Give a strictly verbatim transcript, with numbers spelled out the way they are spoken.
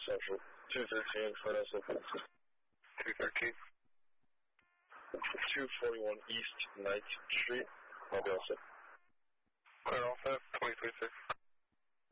小时two thirteen, Philadelphia. two thirteen. two forty-one East ninth Street, Philadelphia. Clear off at twenty twenty-six.